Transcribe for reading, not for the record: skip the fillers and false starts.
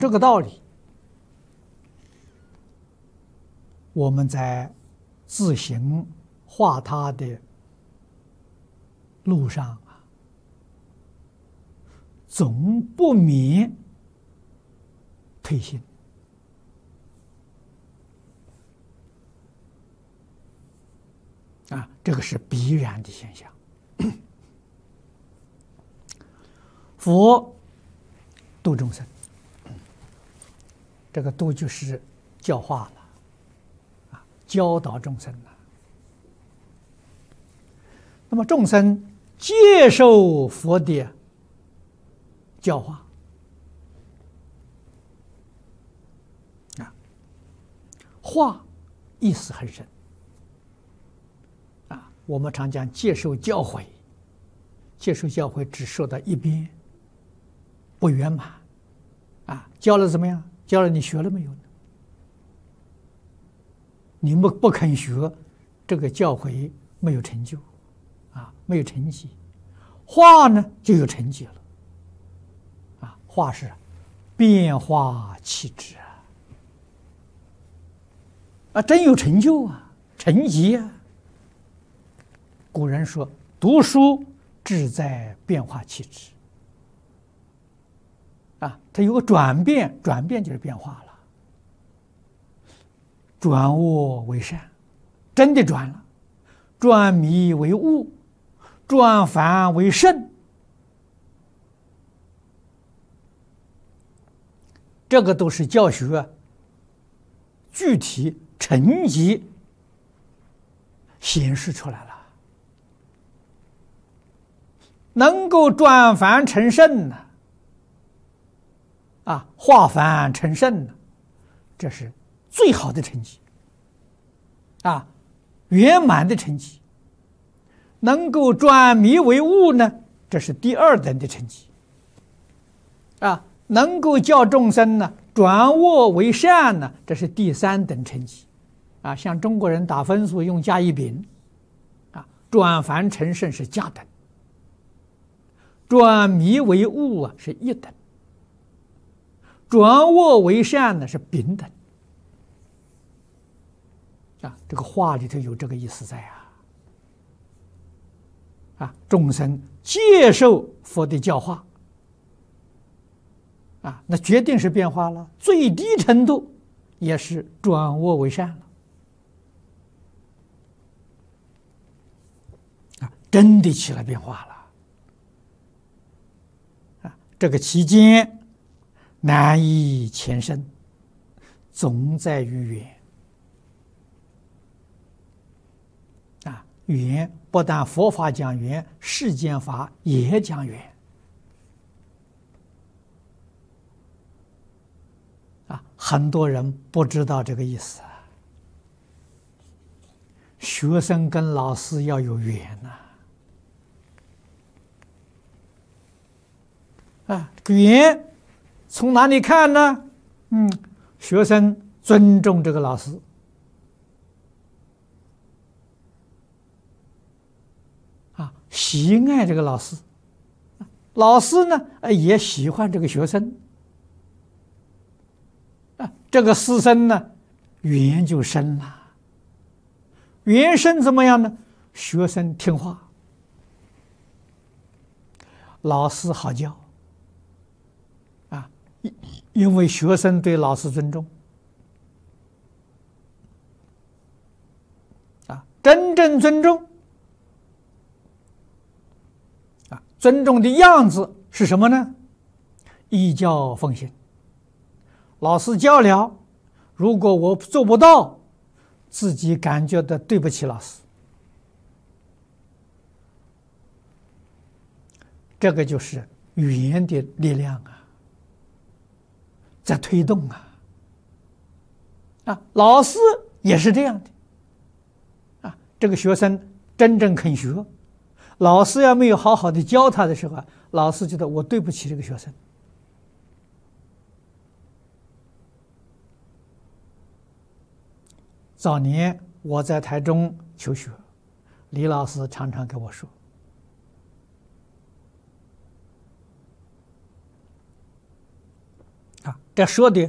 这个道理，我们在自行化他的路上啊，总不免退心。这个是必然的现象。佛度众生，这个度就是教化了，教导众生了。那么众生接受佛的教化，化意思很深。我们常讲接受教诲，接受教诲只说到一边，不圆满。教了怎么样？教了你学了没有呢？你们不肯学，这个教诲没有成就，没有成绩。化呢就有成绩了，化是变化气质真有成就成绩古人说：“读书志在变化气质。”它有个转变，转变就是变化了。转恶为善，真的转了；转迷为悟，转凡为圣。这个都是教学具体成绩显示出来了。能够转凡成圣呢，化凡成圣呢，这是最好的成绩，圆满的成绩。能够转迷为悟呢，这是第二等的成绩，能够教众生呢转恶为善呢，这是第三等成绩，像中国人打分数用甲乙丙，转凡成圣是甲等。转迷为悟是一等，转恶为善呢是丙等，这个话里头有这个意思在众生接受佛的教化那决定是变化了，最低程度也是转恶为善了，真的起来变化了。这个期间难以前生，总在于缘。缘不但佛法讲缘，世间法也讲缘。很多人不知道这个意思。学生跟老师要有缘缘从哪里看呢？学生尊重这个老师，喜爱这个老师，老师呢也喜欢这个学生，这个师生呢缘就深了。缘深怎么样呢？学生听话，老师好教。因为学生对老师尊重，真正尊重，尊重的样子是什么呢？依教奉行。老师教了，如果我做不到，自己感觉到对不起老师，这个就是语言的力量在推动老师也是这样的这个学生真正肯学，老师要没有好好的教他的时候老师觉得我对不起这个学生。早年我在台中求学，李老师常常跟我说， 这说的